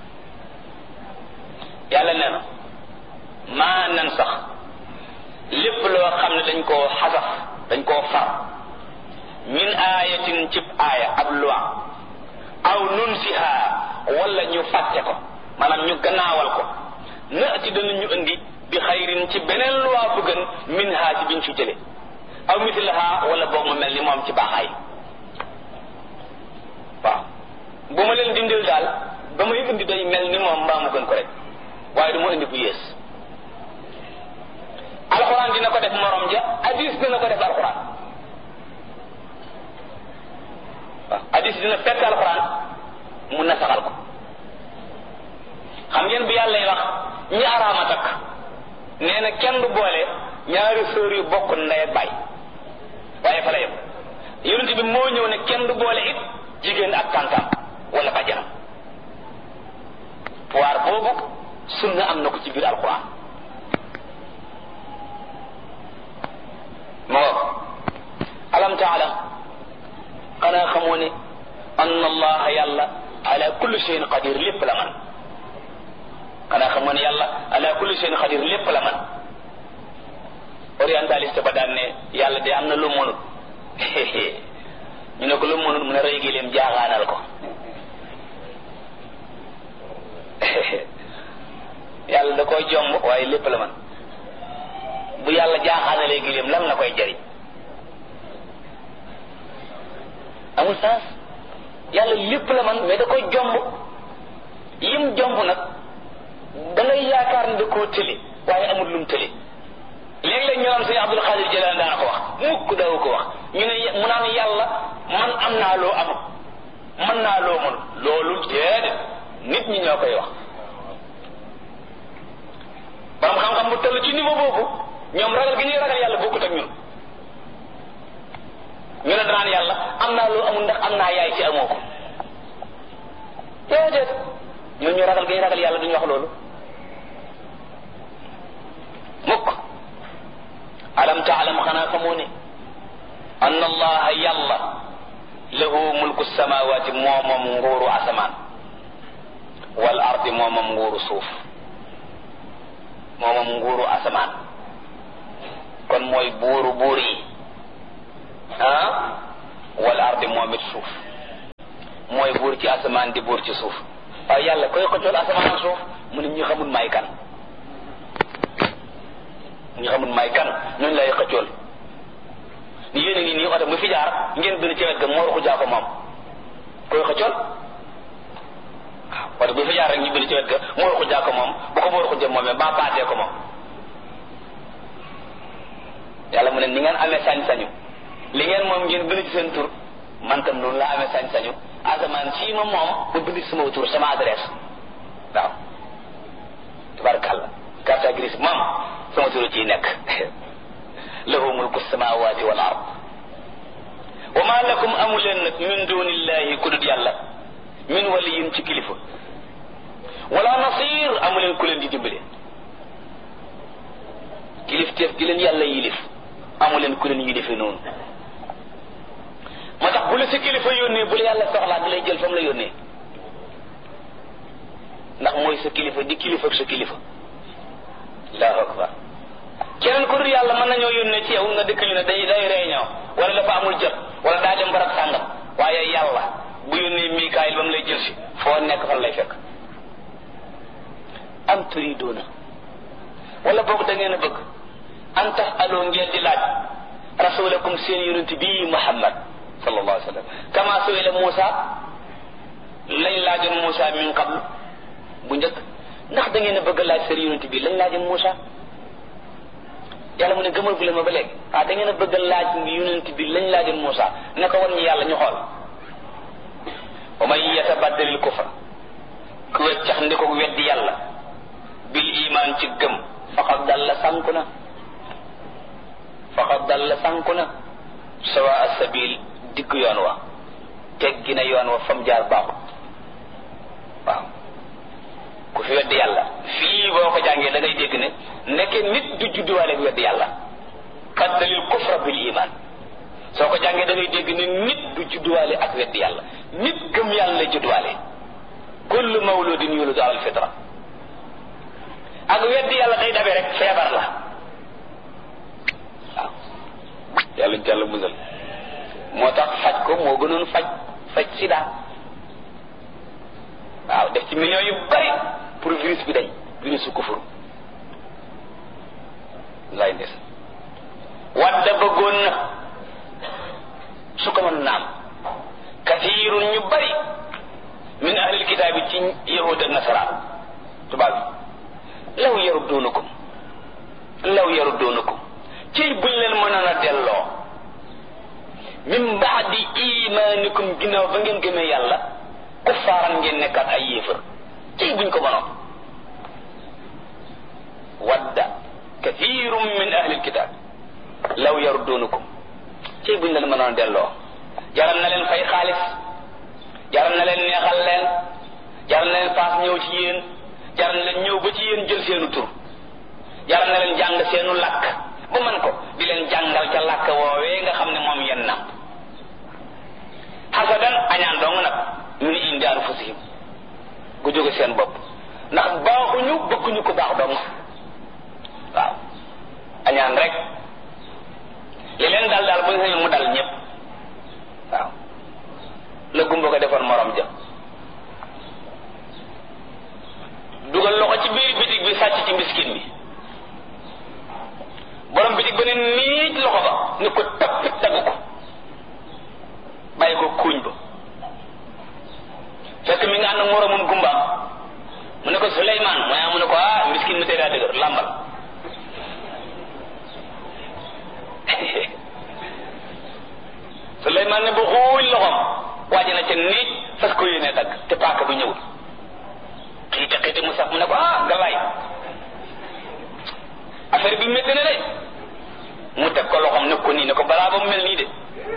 yàlla nee na maa nan sax lépp loo xam ne dañ koo xasaf dañ koo far min aayatin cib aaya ab loi aw nunsiha wala ñu fàtte ko maanaam ñu gannaawal ko naati danañu indi bi xayrin ci beneen loi bu gën min ha ci biñ fi jële aw mislaha wala boog mu mel ni moom ci baaxaay. waaw bu ma leen dindil daal ba may indi day mel ni moom mbaa mu gën ko rek waaye du ma indi bu yées. alxuraan dina ko def morom ja hadis dina ko def alxuraan. waaw hadis dina fekk alxuraan mu nasaxal ko. xam ngeen bu yàlla lay wax ñi araama takk nee na kenn du boole ñaari sœur yu bokk ndey ak baay waaye fa la yem. yonent bi moo ñëw ne kenn du boole it jigéen ak tàntaam wala bàjjanam. pouvoir boobu sunna am na ko ci biir alquran. moo alam taala xanaa xamoo ne anna allaha yàlla ala kulli shay'in qadir lépp la man. xanaa xamoo ne yàlla ala kulli shay'in qadir lépp la man. orientaliste ba daan ne yàlla de am na lu mënut ñu ne ko lu mënut mu ne rëy gi leen jaaxaanal ko. yàlla da koy jomb waaye lépp la man. bu yàlla jaaxaanalee gileem lan la koy jariñ amul sens. yàlla lépp la man mais da koy jomb yim jomb nag da ngay yaakaar ne da koo tëli waaye amul lum tëli. léeg-léeg ñu naan sëñ Abdul Xaadir Jilaan daana ko wax mukk daw ko wax ñu ne mu naan yàlla man am naa loo amul mën naa loo mënul loolu déedéet nit ñi ñoo koy wax. borom xam-xam bu toll ci niveau boobu ñoom ragal gi ñuy ragal yàlla bokkut ak ñun. ñu ne danaan yàlla am naa loo amul ndax am naa yaay ci amoo ko déedéet ñun ñu ragal gi ñuy ragal yàlla duñu wax loolu mukk. alam taalam xanaa xamoo ne anna allaha yàlla lahu mulku samawati moomam nguuru asamaan wal ardi moomam nguuru suuf. moomam nguuru asamaan kon mooy buuru buur yi wal ardi moom it suuf mooy buur ci asamaan di buur ci suuf. waaye yàlla koy xëccool asamaan ak suuf mu ne ñu xamul may kan. ñu xamul may kan ñooñu lay xëccool ni yéen a ngi nii oto mu fi jaar ngeen bind ci wet ga moo ruxu jaa ko moom ci wet ga Mor Khoudia ko moom bu ko Mor Khoudia moomee ba baatee ko moom yàlla mu ne ni ngeen amee sañ-sañu li ngeen moom ngeen bind ci seen tur man tam noonu la amee sañ-sañu asamaan sii ma moom ba bind ci sama tur sama adresse waaw tabarakàllah carte grise moom sama tur ciy nekk lahu mulku samawati wal ard wa ma lakum amuleen nag min dunillahi ku dut yàlla min waliyin ci kilifa wala nasir amuleen ku leen di dimbale kilifteef gi leen yàlla yilif amuleen ku leen yilife noonu moo tax bu la sa kilifa yónnee bu la yàlla soxlaa di lay jël fa mu la yónnee ndax mooy sa kilifa di kilifa ak sa kilifa allahu akbar keneen ku dul yàlla mën nañoo yónnee ci yow nga dëkk ñu ne day réunion wala dafa amul jot wala daa dem barab sàngam waaye yàlla bu yónnee Mikaayil ba mu lay jël si foo nekk fan lay fekk am turidoona wala boog da ngeen a bëgg an tax aloo ngeen di laaj rasulakum seen yonent bii Muhammad sallallahu alayhi wa sallam kama su'ila Muusa lañ laajoon Muusa min qabl bu njëkk ndax da ngeen a bëgg laaj seen yonent bii lañ laajoon Muusa yàlla mu ne gëmal gu leen ma ba léegi da ngeen a bëgg laaj yonent bi lañ laajoon Muusa ne ko wan ñu yàlla ñu xool wa man yatabaddalil kufra ku weccax ndi ko weddi yàlla bil iman ci gëm faqad dalla sànku na sawa as-sabil digg yoon wa teggi na yoon wa fam jaar baaxut waaw ku fi weddi yàlla fii boo ko jàngee da ngay dégg ne nekke nit du judduwaale weddi yàlla baddalil kufra bil iman soo ko jàngee da ngay dégg ne nit du judduwaale ak weddi yàlla nit gëm yàlla la judduwaale kullu mawludin yuladu ala al-fitra ak weddi yàlla day dabe rek feebar la waaw yàlla ñu jàll musal moo tax faj ko moo gënoon faj sida waaw def ci millions yu bari pour virus bi dañ virus su kufur lay des wadda bëggoon na su ko mën naam kasiirun ñu bari min ahlil kitaabi ci yahud ak nasaraan tubaab bi law yarudduunakum ci buñ leen mënoon a delloo min baadi imaanikum ginnaaw ba ngeen gëmee yàlla kuffaaran ngeen nekkaat ay yéefar ci buñ ko mënoon wadda kathiirun min ahlil kitaab law yarudduunakum ci buñ leen mënoon a delloo jaral na leen fay xaalis jaral na leen neexal leen jaral na leen paas ñëw ci yéen jaral na leen ñëw ba ci yéen jël seenu tur jaral na leen jàng seenu làkk ba man ko di leen jàngal ca làkk woowee nga xam ne moom yenn na xasadan añaan dong nag min indi anfusihim gu jóge seen bopp ndax baaxuñu bëgguñu ko baax dong waaw añaan rek li leen daal bu ñu sañoon mu dal ñëpp waaw la gumba ko defoon morom ja dugal loxo ci biir bitig bi sàcc ci miskin bi borom bitig ba ne niit loxo ba ni ko tappit dagg ko bàyyi ko kuuñ ba fekk mi nga ànd ak moromun gumbaam mu ne ko Suleymaan mu ne ko miskin mi tey daa dëgër làmbal Suleymaan ne ba xuuñ loxoom waaji na ca niit fas ko yéene dagg te paaka bi ñëwul xiite mu sax mu ne ko galaay affaire bi métti na de mu teg ko loxoom ne ko nii ne ko balaa ba mu mel nii de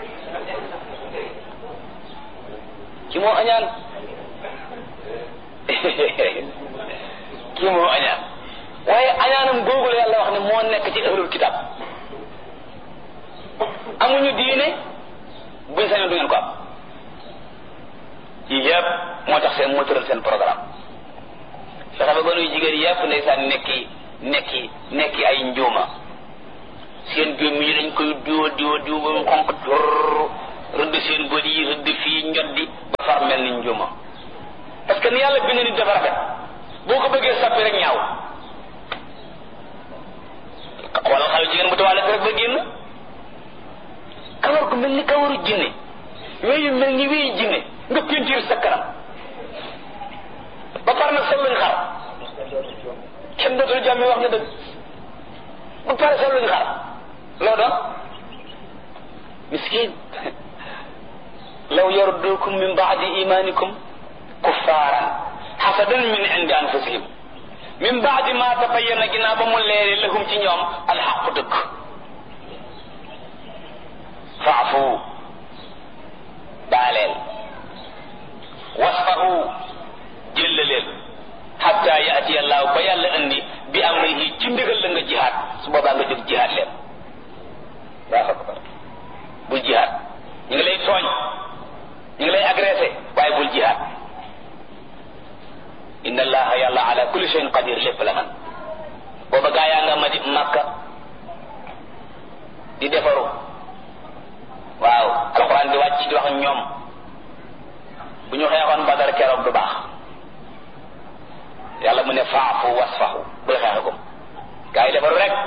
ki moo añaan kii moo añaan waaye añaanam googu la yàlla wax ne moo nekk ci ahlul kitab amuñu diine buñ sañoon du ngeen ko am yii yëpp moo tax seen moo tëral seen programme fexe ba gënuy jigéen yëpp ndeysaan nekki ay njuuma seen gémmi yi dañ koy diwa ba mu xonq tur rëdd seen bët yi rëdd fii njoddi ba far mel ni njuuma parce que ni yàlla bind nit dafa rafet boo ko bëggee sappi rek ñaaw xoolal xale jigéen bu tawaale rek ba génn kawar gu mel ni kawaru jinne weyu mel ni weyu jinne nga peinture sa kanam ba pare nag sol luñ xar kenn dootul jàmmi wax nga dëgg ba pare sol luñ xar loo doon miskin law yaruddukum min ba'di imanikum kuffaran hasadan min indi anfusihim min ba'di ma tabayyana ginnaaw ba mu leere lahum ci ñoom alxaqu dëgg faafu baaleel wasfahu jëllaleel hatta yaati allahu ba yàlla andi bi amrihi ci ndigal la nga jihaad su boobaa nga jóg jihaad leen daa akbar bul jihaad ñu ngi lay tooñ ñu ngi lay agressé waaye bul jihaad inna allaha yàlla ala kulli shay'in qadir lépp la man booba gaa yaa nga Makka di defaru waaw alxuraan di wàcc di wax ñoom bu ñu xeexoon Badar keroog du baax yàlla mu ne faafu wasfahu bul xeexe ko gaa yi defaru rek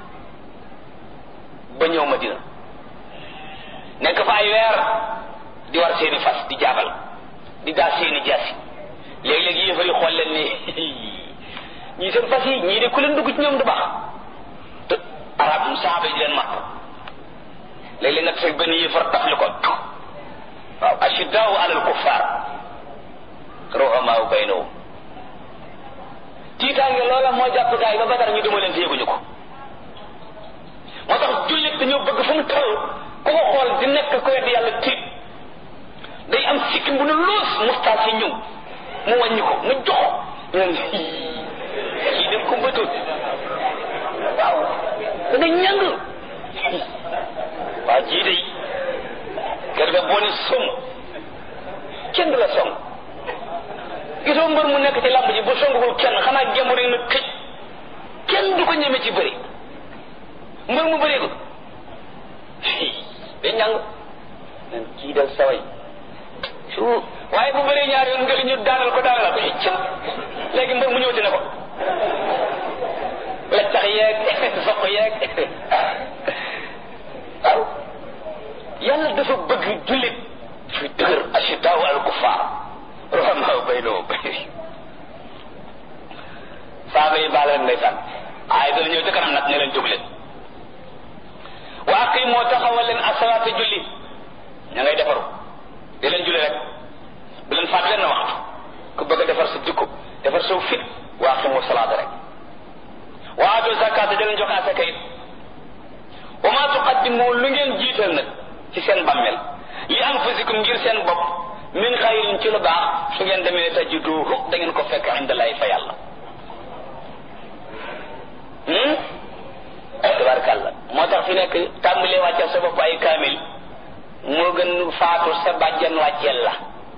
ba ñëw Madina nekk fa ay weer di war seeni fas di jaabal di daa seeni jaasi léegi-léegi yéefar yi xool leen ni ñii seen fas yi ñii de ku leen dugg ci ñoom du baax te arab saaba yi di leen mat léeg-léeg nga fekk benn yéefar tafli ko waaw ashiddaau alal kuffar ruhamaa baynahum tiitaange loola moo jàpp gaa yi ba Badar ñu duma leen te yëguñu ko moo tax jullit dañoo bëgg fu mu toll ku ko xool di nekk ko wedd yàlla tiit day am sikkim bu ne loos mustaas yi ñëw mu wàññi ko mu joxo ñun kii dem ko mbëtul waaw da nga ñàng waaw jii day kër ga boo ni som kenn du la song gisoo mbër mu nekk ci làmb ji bu songul kenn xanaa gémmu rek na këj kenn du ko ñeme ci bëri mbër mu bëree ko day ñàng nen kii del saway su waaye bu bëree ñaar yoon nga ñu daanal ko cëm léegi mbër mu ñëwati ne ko la tax yeeg soq yeeg waaw yàlla dafa bëgg jullit fi dëgër ashiddaau al kuffar ruhamaa baynahum saaba yi baal leen ndeysaan ay dana ñëw ci kanam nag ne leen jóg leen wa aqimoo taxawal leen asalaata julli ña ngay defaru di leen julli rek bu leen faat leen na waxtu ku bëgg a defar sa jikko defar saw fit wa aqimu salaata rek wa aatu zakaata di leen jox asaka it wa ma tuqaddimu lu ngeen jiital nag ci seen bàmmeel li anfusikum ngir seen bopp min xayrin ci lu baax su ngeen demee tajiduhu da ngeen ko fekk indallahi fa yàlla tabarkàlla moo tax fi nekk tàmbalee wàcceel sa bopp ay kaamil moo gën faatu sa bàjjan wàcceel la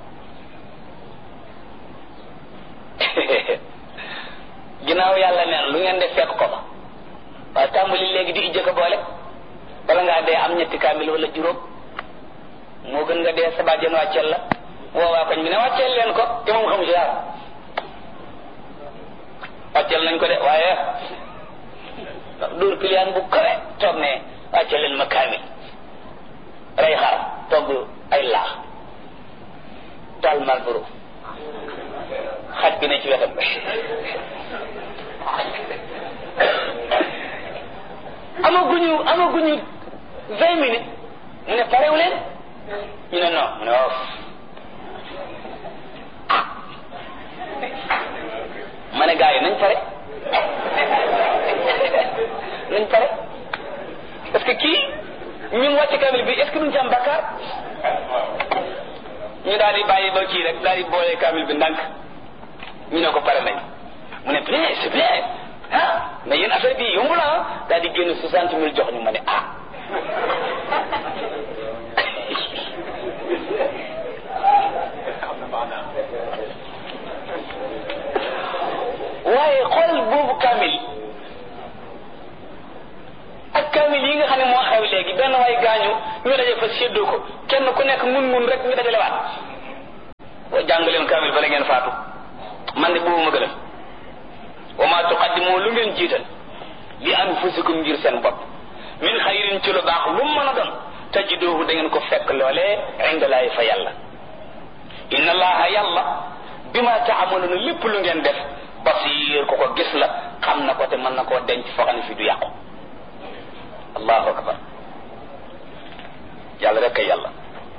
ginnaaw yàlla neen lu ngeen def fekk ko fa waaye tàmbali léegi di ijjëkk boole bala ngaa dee am ñetti kaamil wala juróom moo gën nga dee sa bàjjan wàcceel la woowaa koñ bi ne wàcceel leen ko te moom xamu si dara wàcceel nañ ko de waaye dóor piliyaan bu kawe toog ne wàcceel leen ma kaamil rey xar togg ay laax taal Marlboro xaj bi ne ci wetam amaguñu 20 minutes mu ne parewu leen ñu ne non mu ne waaw ma ne gars yi nañ pare nañ pare parce que kii ñun wàcce kamil bi est-ce que duñ ci am bakkaar ñu daal di bàyyi ba kii rek daal di boole kamil bi ndànk ñu ne ko pare nañ mu ne bien c'est bien ah mais yéen affaire bi yomb la daal di génn 60 000 jox ñu ma ne ah waaye xool boobu kamil ak kamil yi nga xam ne moo xew léegi benn waay gaañu ñu daje fa séddoo ko kenn ku nekk mun rek ñu dajale waat boo jàng leen kamil bala ngeen faatu man de boobu ma gënal wa ma tuqaddimu lu ngeen jiital li anfusikum ngir seen bopp min xayrin ci lu baax lu mën a doon tajiduhu da ngeen ko fekk loolee indalaay fa yàlla inna allaha yàlla bima ta'maluna lépp lu ngeen def basir ko ko gis la xam na ko te mën na koo denc foo xam ne fi du yàqu allahu akbar yàlla rek kay yàlla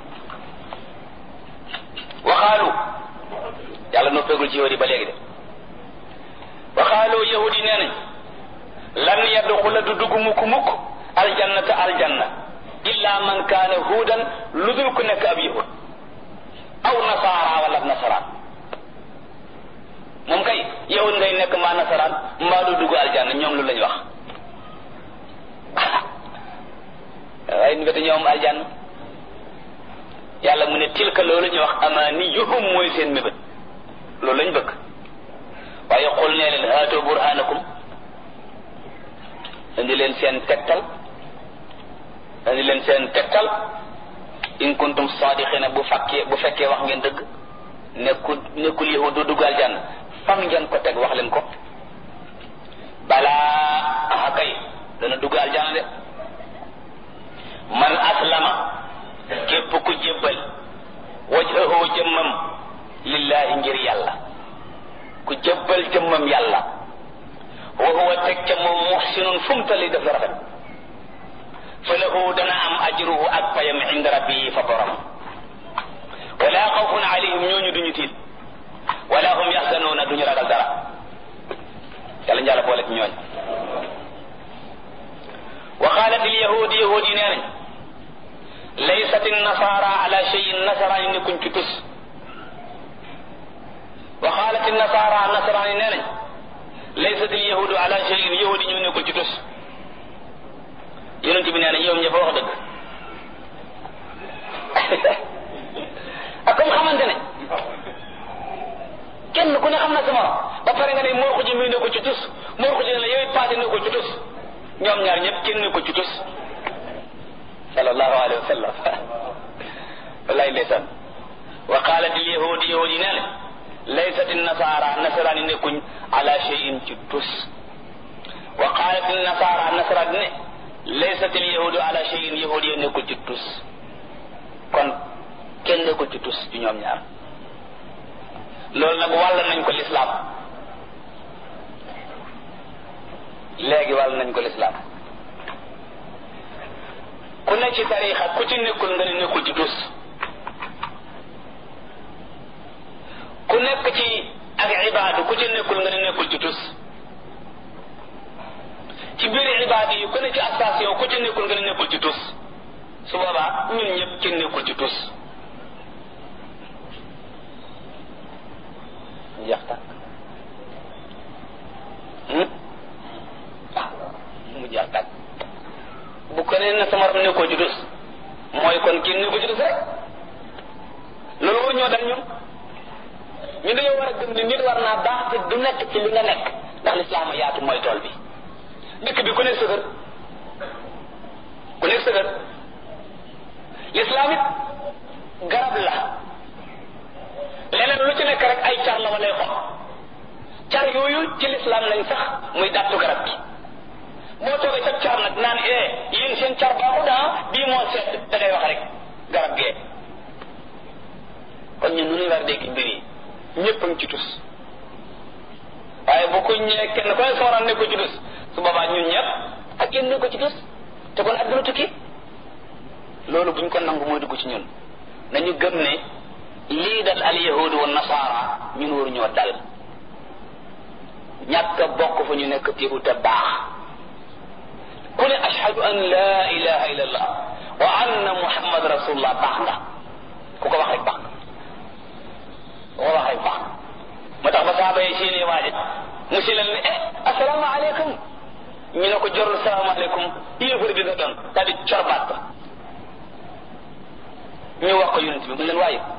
waxaalu yàlla noo pegul ci yahudi ba léegi de waxaalu yahudi nee nañ lan yadxula du dugg mukk aljannata aljanna illa man kaana huudan lu dul ku nekk ab yahud aw nasaara wala ab nasaraan moom kay yahud ngay nekk maa nasaraan mbaa du dugg aljanna ñoom lu lañ wax waaye ni bete ñoom aljanna yàlla mu ne tilka loolu ñu wax amaniyuhum mooy seen mébét loolu lañ bëgg waaye xul nee leen haatoo burhanakum indi leen seen tegtal in kuntum sadiqina bu fekkee wax ngeen dëgg nekkul yahud du dugg aljanna fan ngeen ko teg wax leen ko balaa aha kay dana dugg aljanna de man aslama képp ku jébbal wajhahu jëmmam lillahi ngir yàlla ku jébbal jëmmam yàlla wa huwa teg ca moom muhsinun fumtali def rafet fa lahu dana am ajruhu ak payam inda rabbi fa borom wala xawfun alayhim ñooñu duñu tiit wala hum yaxzanuuna duñu ragal dara yàlla njàlla boole ci ñooñ wa qalat al yahud yahudi nee nañ laysat an-nasara ala shay'in nasarani nekkuñ ci tus wa qalat an-nasara nasarani nee nañ laysat al-yahudu ala shay'in yahudi ñu nekkul ci tus yonent bi nee na ñoom ñëpp wax dëgg ak comme xamante ne kenn ku ne xam na sama ba pare nga ne moo ko ji muy nekkul ci tus moo ko ji ne la yow paase nekkul ci tus ñoom ñaar ñëpp kenn nekkul ci tus sallallahu alayhi wa sallam wallahi ndeysaan wa qalat al yahud yahudi nee na laysat an nasara nasarani nekkuñ ala shay'in ci tus wa qalat an nasara nasarani ne laysat al yahudu ala shay'in yahudi nekkul ci tus kon kenn nekkul ci tus ci ñoom ñaar loolu nag wàll nañ ko l'islam léegi wàll nañ ko l'islam ku ne ci tariixa ku ci nekkul nga ne nekkul ci tus ku nekk ci ak ibaadu ku ci nekkul nga ne nekkul ci tus ci biir ibaadu yi ku ne ci station ku ci nekkul nga ne nekkul ci tus su boobaa ñun ñëpp ci nekkul ci tus jeex tàkk mu jeex tàkk bu ko nee na sama ram nekkoo ci tus mooy kon kenn nekkoo ci tus rek loolu war ñoo dal ñun ñu dañoo war a gëm ne nit war naa baax te du nekk ci li nga nekk ndax lislaam yaatu mooy tool bi dëkk bi ku nekk sëgër lislaam it garab la leneen lu ci nekk rek ay car la walay xob car yooyu ci lislaam lañ sax muy dàttu garab gi moo toogee sa car nag naan yéen seen car baaxu bii moo seet da ngay wax rek garab gee kon ñun nu ñuy war dégg mbir yi ñëpp a ngi ci tus waaye bu ko ñëwee kenn ku ne sooraan ne ko ci tus su boobaa ñun ñëpp ak kenn ne ko ci tus te kon adduna tukki loolu buñ ko nangu mooy dugg ci ñun nañu gëm ne lii dal al yahudu wa nasaara ñun waru ñoo dal ñàkk a bokk fa ñu nekk tiibu te baax ku ne ashhadu an la ilaha illa allah wa anna muhammad rasulullah baax nga ku ko wax rek baax nga ku ko wax rek baax nga moo tax ba saaba yi séenee waaje mu si leen ne assalaamu aleykum ñu ne ko jorul salaamu aleykum yéefar bi nga doon daal di corbaat ba ñu wax ko yonent bi mu leen waaye